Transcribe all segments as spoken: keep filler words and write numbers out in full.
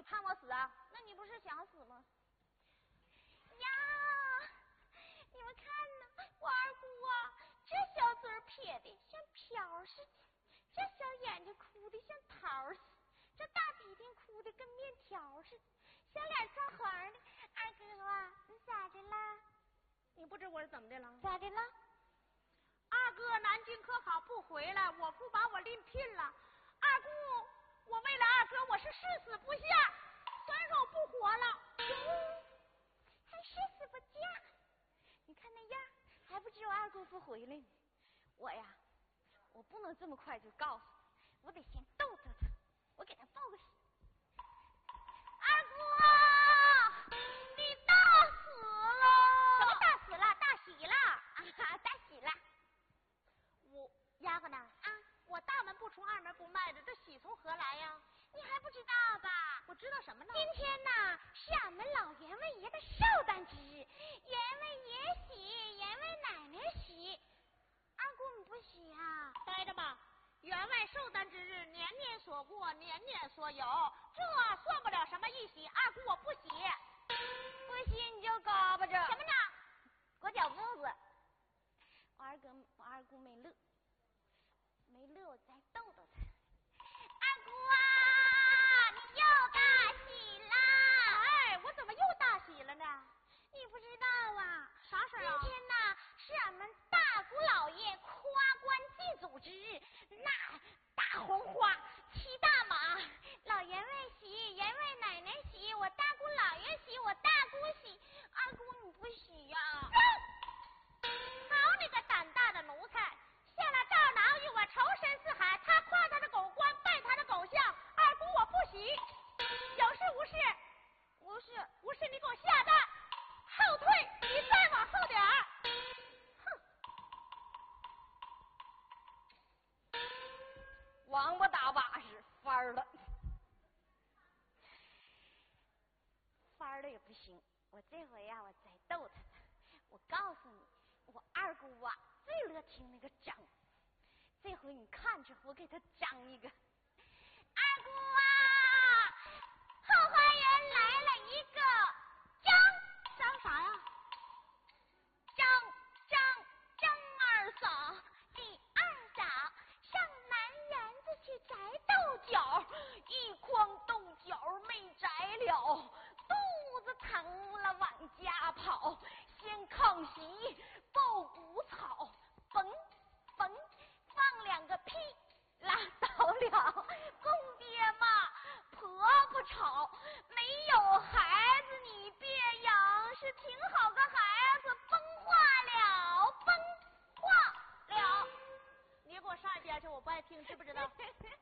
看我死啊？ 那你不是想死吗？呀，你们看呐，我二姑啊，这小嘴撇的像瓢似的，这小眼睛哭的像桃似的，这大鼻涕哭的跟面条似的，小脸串黄的。二哥啊，你咋的啦？ 你不知我是怎么的了？ 咋的了？ 二哥南京可好不回来，我父把我另聘了。二姑，我为了二哥，我是誓死不下，虽然我不活了， 还誓死不嫁。你看那样，还不知我二姑父回来呢。我呀，我不能这么快就告诉他，我得先逗逗他，我给他报个喜。二姑啊，你大死了！什么大死了？大喜了！啊，大喜了！ 我丫鬟呐啊，我大门不出二门不迈的，这喜从何来呀？ 你还不知道吧？ 我知道什么呢？ 今天呐是俺们老员外爷的寿诞之日，员外爷喜，员外奶奶喜，二姑你不喜啊？ 待着吧，员外寿诞之日，年年所过，年年所有，这算不了什么一喜。二姑我不喜， 不喜你就嘎巴着什么呢？ 裹脚布子。我二哥，我二姑没乐，没乐，我再逗逗他。二姑啊，你又大喜啦！ 哎，我怎么又大喜了呢？ 你不知道啊？ 啥事啊？ 今天呐是俺们大姑老爷夸官祭祖之日，那大红花，骑大马，老员外喜，员外奶奶喜，我大姑老爷喜，我大姑喜，二姑你不喜呀、啊？ 好你个胆大的奴才！下了赵囊与我仇深似海，他夸他的狗官，拜他的狗相，二姑我不喜。有事无事？ 无事无事，你给我下蛋，后退，你再往后点儿。 哼！王八打把式，翻了，翻了也不行。我这回呀、啊，我再逗他他。我告诉你，我二姑啊最乐听那个张。这回你看着，我给他张一个。二姑啊，后花园来了一个张， 张啥呀？ 张张张二嫂，李二嫂上南园子去摘豆角，一筐豆角没摘了，肚子疼了往家跑，先炕席抱谷草，嘣嘣放两个屁，拉倒了。公爹骂，婆婆吵，没有孩子你别养，是挺好个孩子，崩化了，崩化了。 你给我上一边去，我不爱听，知不知道？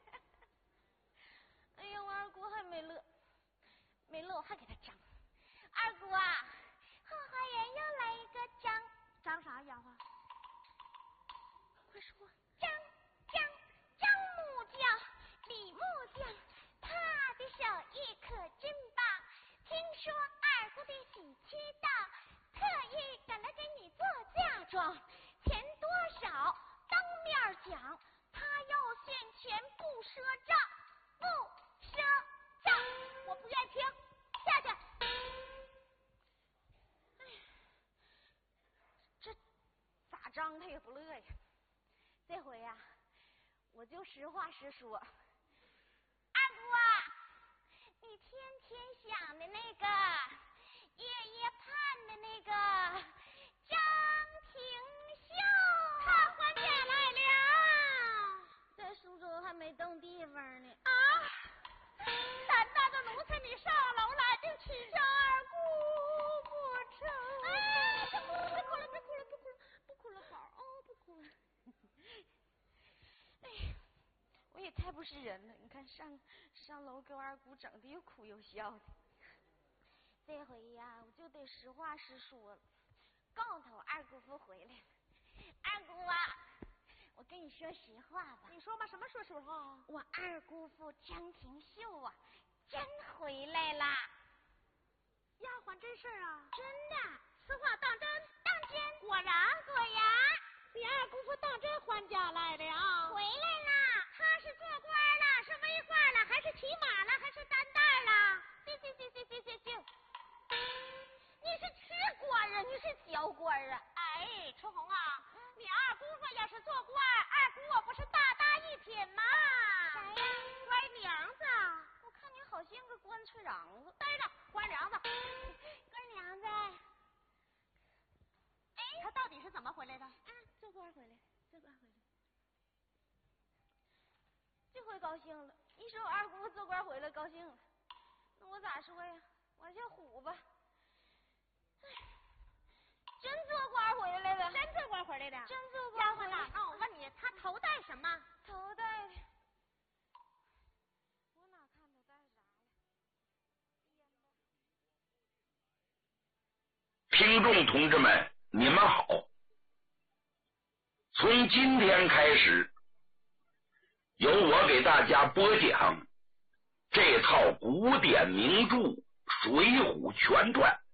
哎呀，我二姑还没乐，没乐我还给他张。二姑啊，后花园又来一个张， 张啥丫鬟？ 快说。张张张木匠，李木匠，他的手艺可真棒。听说二姑的喜期到，特意赶来给你做嫁妆，钱多少当面讲，他要现钱不赊账，不赊账。我不愿听，下去。哎，这咋张他也不乐呀。这回呀、啊，我就实话实说。二姑啊，你天天想的那个，夜夜盼的那个张廷秀， 他还家来了， 在苏州还没动地方呢。 啊！胆大的奴才，你上楼来就娶上二姑不成？ 哎，别哭了，别哭了，别哭了，别哭了，不哭了，宝哦，不哭了。哎呀，我也太不是人了！你看上上楼给我二姑整的又哭又笑的。这回呀，我就得实话实说了，告诉我二姑父回来了。二姑啊，我跟你说实话吧。 你说吧，什么说实话？ 我二姑父张廷秀啊，真回来啦！ 丫鬟真事啊？ 真的， 此话当真？ 当真， 果然果然。 你二姑父当真还家来了？ 回来啦！ 他是做官了，是微官了，还是骑马了，还是担担了？ 担吹嚷子， 待着，关梁子。 关娘子， 哎，他到底是怎么回来的？ 啊，这官回来，这官回来，这回高兴了。一说我二姑这官回来，高兴了。那我咋说呀？我就虎吧。哎，真做官回来的， 真做官回来的， 真做官回来的。 那我问你，他头戴什么？ 头戴的，我哪看头戴啥了？ 听众同志们，你们好！从今天开始，由我给大家播讲这套古典名著《水浒全传》。